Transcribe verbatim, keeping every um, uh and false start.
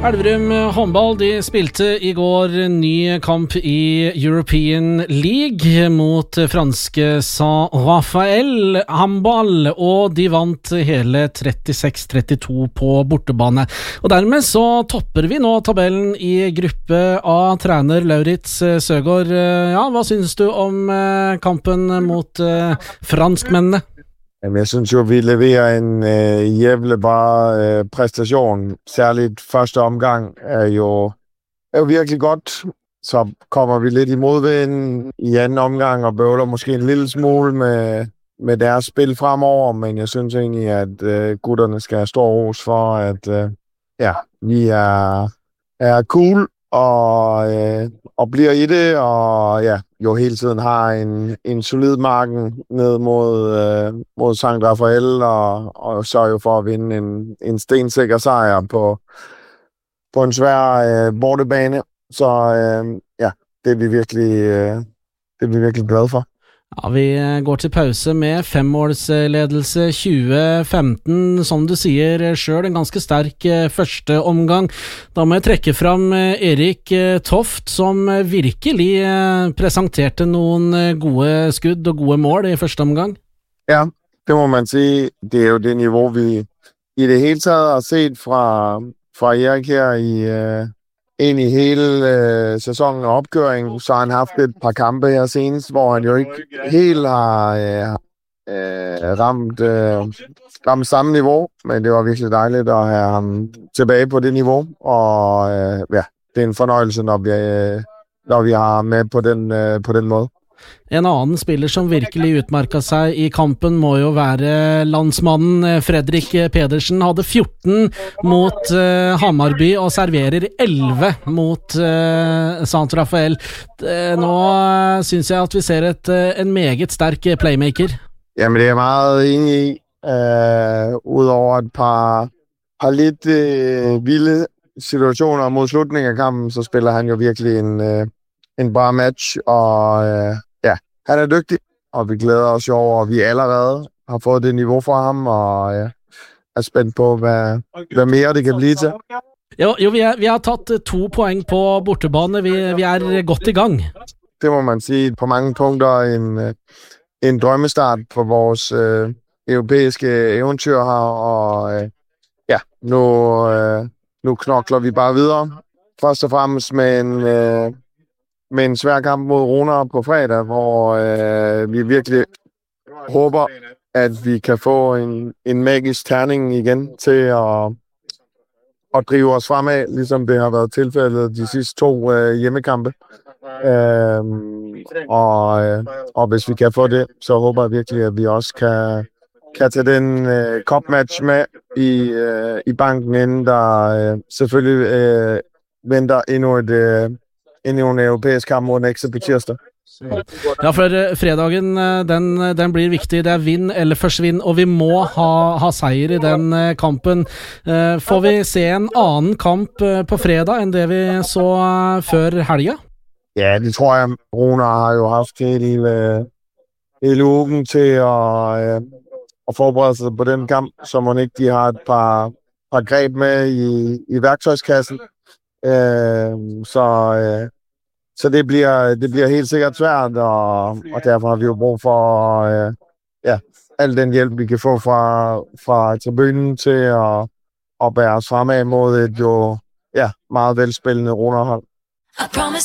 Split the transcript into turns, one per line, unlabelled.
Elverum håndball, de spilte i går ny kamp i European League mot franske Saint-Raphael håndball, og de vant hele trettiseks trettito på bortebane. Og dermed så topper vi nå tabellen i gruppe A. Trener Lauritz Søgaard, ja, hva synes du om kampen mot franskmennene?
Jamen, jeg synes jo, vi leverer en øh, jævlebar øh, præstation. Særligt første omgang er jo, er jo virkelig godt. Så kommer vi lidt i modvind i anden omgang og bøvler måske en lille smule med, med deres spil fremover. Men jeg synes egentlig, at øh, gutterne skal have stor ros for, at øh, ja, vi er, er cool og, øh, og bliver i det. Og ja, jo hele tiden har en, en solid marken ned mod, øh, mod Sankt Raphael, og, og sørger jo for at vinde en, en stensikker sejr på, på en svær øh, bortebane. Så øh, ja, det er vi virkelig, øh, det er vi virkelig glade for.
Ja, vi går til pause med femmålsledelse tyve femten, som du sier selv, en ganske sterk første omgang. Da må jeg trekke fram Erik Toft, som virkelig presenterte noen gode skudd og gode mål i første omgang.
Ja, det må man sige. Det er jo det niveau, vi i det hele taget har set fra, fra Erik her i... ind i hele øh, sæsonen og opgøringen, så har han haft et par kampe her senest, hvor han jo ikke helt har øh, øh, ramt, øh, ramt samme niveau, men det var virkelig dejligt at have ham tilbage på det niveau, og øh, ja, det er en fornøjelse, når vi, øh, når vi har med på den, øh, på den måde.
En annen spiller som virkelig utmarket seg i kampen må jo være landsmannen Fredrik Pedersen. Hadde fjorten mot uh, Hammarby og serverer elleve mot uh, Saint-Raphael. Nå uh, synes jeg at vi ser et, uh, en meget sterk playmaker.
Jamen det er jeg meget enig i. Uh, Udover et par, par lidt uh, vilde situationer mod slutningen af kampen, så spiller han jo virkelig en, uh, en bra match, og uh, han er dygtig, og vi glæder os jo over, at vi allerede har fået det niveau fra ham, og ja, er spændt på, hvad, hvad mere det kan blive til.
Jo, jo vi, er, vi har taget to point på bortebane. Vi, vi er godt i gang.
Det må man sige. På mange punkter en, en drømmestart på vores øh, europæiske eventyr her, og øh, ja, nu, øh, nu knokler vi bare videre. Først og fremmest med en... Øh, med en svær kamp mod Roner på fredag, hvor øh, vi virkelig håber, at vi kan få en, en magisk terning igen til at, at drive os fremad, ligesom det har været tilfældet de sidste to øh, hjemmekampe. Øh, og, øh, og hvis vi kan få det, så håber jeg virkelig, at vi også kan, kan tage den øh, cup-match med i, øh, i banken, inden der øh, selvfølgelig øh, venter endnu et... Øh, ind i en europæisk kamp mod Nexe på tirsdag.
Ja, for fredagen, den, den blir viktig. Det er vinn eller forsvinn, og vi må ha, ha seier i den kampen. Får vi se en annen kamp på fredag enn det vi så før helga?
Ja, det tror jeg. Rona har jo haft hele, hele ugen til at, at forberede sig på den kamp, så man ikke de har et par, par greb med i, i værktøjskassen. Så... Så det bliver, det bliver helt sikkert svært, og, og derfor har vi jo brug for øh, ja, al den hjælp, vi kan få fra, fra tribunen til at, at bære os fremad mod et jo ja, meget velspillende Ronerhold.